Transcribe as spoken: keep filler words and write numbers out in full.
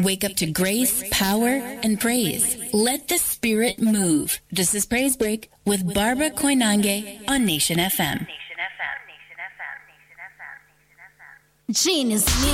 Wake up to grace, power, and praise. Let the Spirit move. This is Praise Break with Barbara Koinange on Nation F M. Gene is